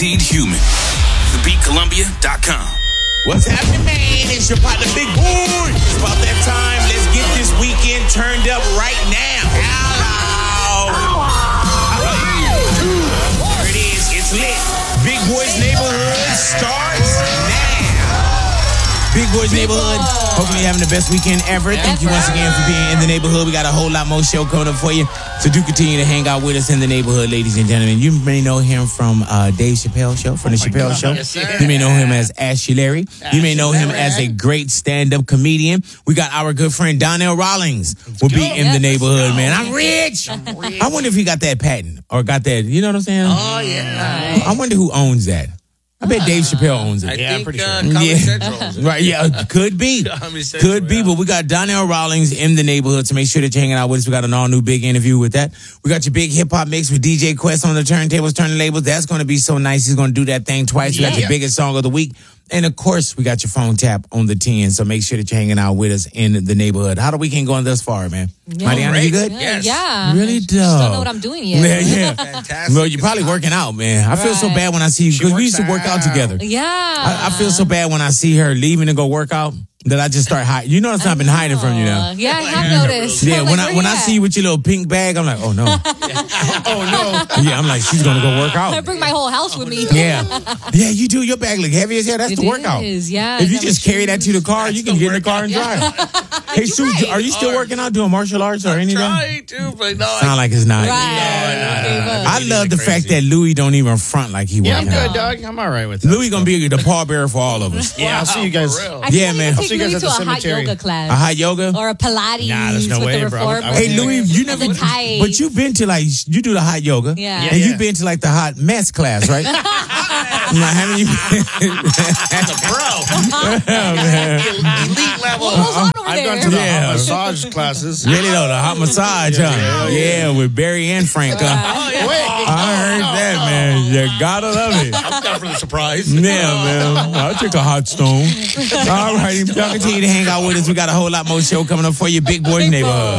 Guaranteed Human. TheBeatColumbia.com. What's happening, man? It's your partner, Big Boy. It's about that time. Let's get this weekend turned up right now. There it is. It's lit. Big Boy's Neighborhood starts now. Big Boy's Neighborhood. Hopefully you're having the best weekend ever. Thank you once again for being in the neighborhood. We got a whole lot more show coming up for you. So do continue to hang out with us in the neighborhood, ladies and gentlemen. You may know him from Dave Chappelle Show, from the Chappelle Show. Yes, you may know him as Ashy Larry. You may know him as a great stand-up comedian. We got our good friend Donnell Rawlings will be in the neighborhood, man. I'm rich. I wonder if he got that patent or got that, you know what I'm saying? Oh, yeah. I wonder who owns that. I bet Dave Chappelle owns it. I'm pretty sure. Comedy Central. Right, yeah, could be. Could be, but we got Donnell Rawlings in the neighborhood, so make sure that you're hanging out with us. We got an all-new big interview with that. We got your big hip-hop mix with DJ Quest on the turntables, turning labels. That's going to be so nice. He's going to do that thing twice. We got your biggest song of the week. And, of course, we got your phone tap on the 10, so make sure that you're hanging out with us in the neighborhood. How the weekend going thus far, man? Mariana, you good? Yes. Yeah. Really dope. Just don't know what I'm doing yet. Yeah. Fantastic. Well, you're probably working out, man. I feel so bad when I see you, because we used to work out together. Yeah. I feel so bad when I see her leaving to go work out that I just start hiding. You notice I've been hiding from you now. Yeah, I have noticed. Yeah, I'm when like, I see you with your little pink bag, I'm like, oh no. Oh, no. Yeah, I'm like, she's gonna go work I out. bring my whole house with me. Yeah, you do. Your bag look heavy as hell. That's It the workout. is, yeah. If you Never just carry that to the car, you can get in the car and drive. Hey, Sue, right. are you still working out, doing martial arts or anything? Trying to, but no. Sound like it's not. Right. I love the fact that Louis don't even front like he Yeah, I'm working out. good, dog. I'm all right with that. Louis gonna be the pallbearer for all of us. Yeah, I'll see you guys. I Yeah, can't man. even I'll take see you guys Louis at to the a hot cemetery. yoga A class. hot yoga? Or a Pilates Nah, there's no with way, the bro. reformer. I would Hey, Louis, you never, The tights. but you've been to you do the hot yoga. Yeah. And Yeah. you've been to the hot mess class, right? Now, haven't you? That's a pro. Elite level. What goes on over I've there? gone to the Yeah. massage classes. Really though, the hot massage, huh? Yeah, with Barry and Frank. Huh? I heard that, man. You gotta love it. I'm down for the surprise. Yeah, man. I'll take a hot stone. All right, y'all continue to hang out with us. We got a whole lot more show coming up for you. Big Boys Neighborhood.